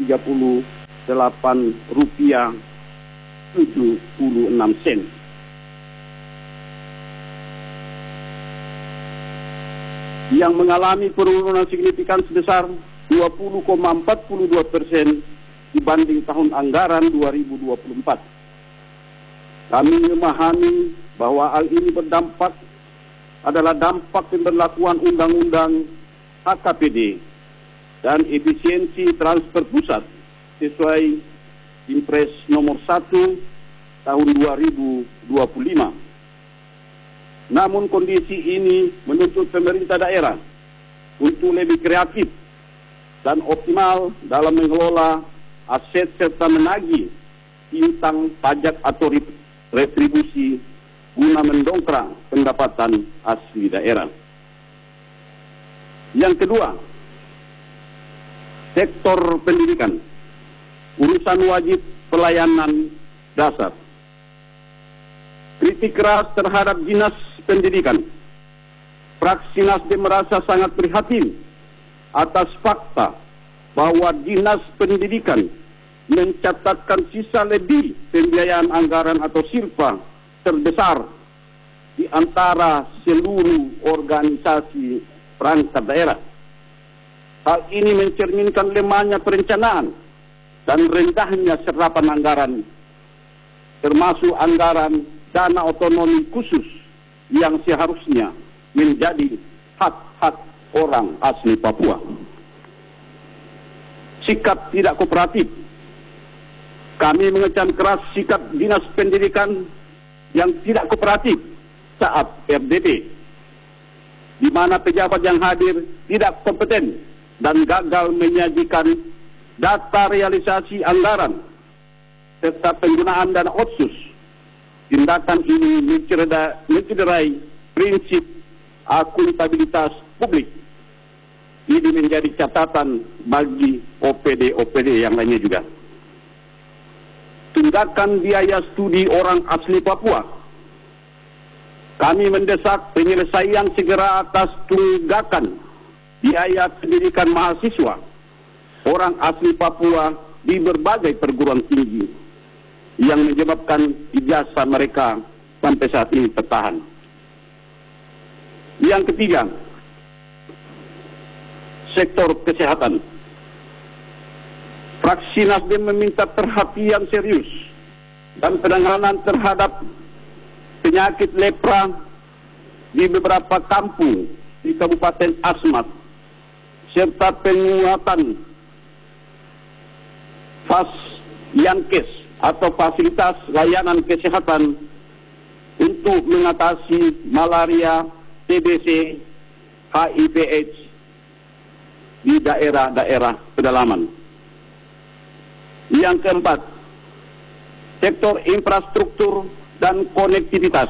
Rp38,76. Yang mengalami penurunan signifikan sebesar 20,42% dibanding tahun anggaran 2024. Kami memahami bahwa hal ini adalah dampak pemberlakuan Undang-Undang HKPD dan efisiensi transfer pusat sesuai Impres nomor 1 tahun 2025. Namun kondisi ini menuntut pemerintah daerah untuk lebih kreatif dan optimal dalam mengelola aset serta menagih piutang pajak atau retribusi guna mendongkrak pendapatan asli daerah. Yang kedua, sektor pendidikan, urusan wajib pelayanan dasar. Kritik keras terhadap Dinas Pendidikan. Fraksi Nasdem merasa sangat prihatin atas fakta bahwa Dinas Pendidikan mencatatkan sisa lebih pembiayaan anggaran atau silpa terbesar di antara seluruh organisasi perangkat daerah. Hal ini mencerminkan lemahnya perencanaan dan rendahnya serapan anggaran, termasuk anggaran dana otonomi khusus yang seharusnya menjadi hak-hak orang asli Papua. Sikap tidak kooperatif. Kami mengecam keras sikap Dinas Pendidikan yang tidak kooperatif saat RDP, di mana pejabat yang hadir tidak kompeten dan gagal menyajikan data realisasi anggaran serta penggunaan dana otsus. Tindakan ini mencederai prinsip akuntabilitas publik. Ini menjadi catatan bagi OPD-OPD yang lainnya juga. Tunggakan biaya studi orang asli Papua. Kami mendesak penyelesaian segera atas tunggakan biaya pendidikan mahasiswa orang asli Papua di berbagai perguruan tinggi yang menyebabkan ijazah mereka sampai saat ini tertahan. Yang ketiga, sektor kesehatan. Fraksi Nasdem meminta perhatian serius dan penanganan terhadap penyakit lepra di beberapa kampung di Kabupaten Asmat, serta penguatan Yankes atau fasilitas layanan kesehatan untuk mengatasi malaria, TBC, HIV/AIDS di daerah-daerah pedalaman. Yang keempat, sektor infrastruktur dan konektivitas.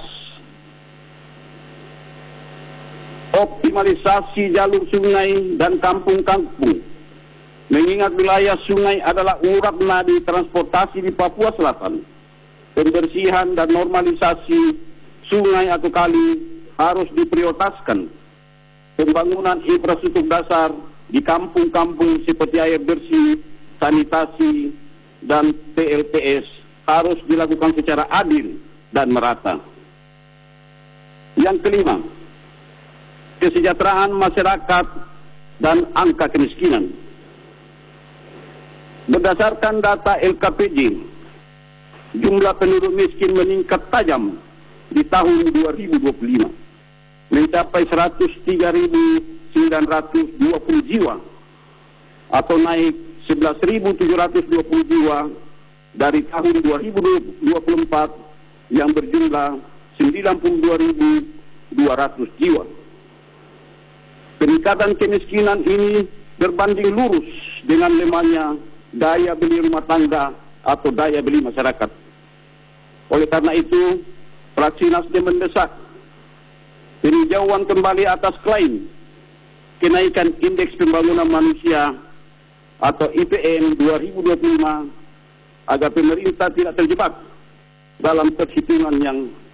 Optimalisasi jalur sungai dan kampung-kampung, mengingat wilayah sungai adalah urat nadi transportasi di Papua Selatan. Pembersihan dan normalisasi sungai atau kali harus diprioritaskan. Pembangunan infrastruktur dasar di kampung-kampung seperti air bersih, sanitasi, dan PLTS harus dilakukan secara adil dan merata. Yang kelima, kesejahteraan masyarakat dan angka kemiskinan. Berdasarkan data LKPJ, jumlah penduduk miskin meningkat tajam di tahun 2025, mencapai 103.920 jiwa, atau naik 11.720 jiwa dari tahun 2024 yang berjumlah 92.200 jiwa. Peningkatan kemiskinan ini berbanding lurus dengan lemahnya daya beli rumah tangga atau daya beli masyarakat. Oleh karena itu, fraksi Nasdem mendesak peninjauan kembali atas klaim kenaikan Indeks Pembangunan Manusia atau IPM 2025 agar pemerintah tidak terjebak dalam perhitungan yang